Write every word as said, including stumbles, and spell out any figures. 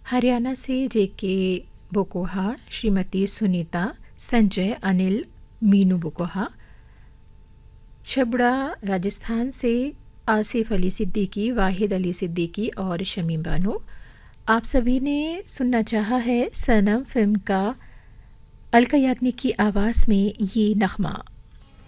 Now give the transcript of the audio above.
हरियाणा से जेके बोकोहा, श्रीमती सुनीता, संजय, अनिल, मीनू बोकोहा। छबड़ा राजस्थान से आसिफ अली सिद्दीकी, वाहिद अली सिद्दीकी और शमीम बानो। आप सभी ने सुनना चाहा है सनम फिल्म का अलका याग्निक की आवाज़ में ये नगमा।